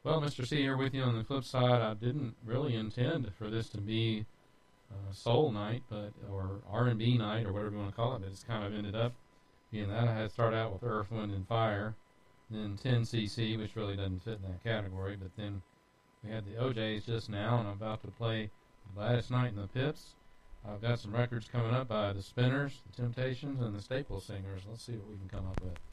Well, Mr. C here with you on the flip side. I didn't really intend for this to be soul night, but or R&B night or whatever you want to call it. But it's kind of ended up being that. I had started out with Earth, Wind, and Fire, then 10cc, which really doesn't fit in that category. But then we had the OJs just now, and I'm about to play Gladys Knight and the Pips. I've got some records coming up by the Spinners, the Temptations, and the Staple Singers. Let's see what we can come up with.